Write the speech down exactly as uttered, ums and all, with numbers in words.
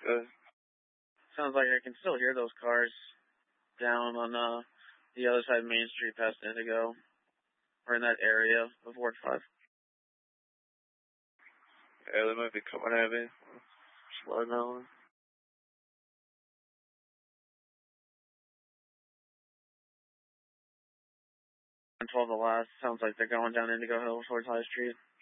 Good. Sounds like I can still hear those cars down on uh, the other side of Main Street past Indigo, or in that area of Ward five. Yeah, they might be coming at me. Slow down. twelve the last. Sounds like they're going down Indigo Hill towards High Street.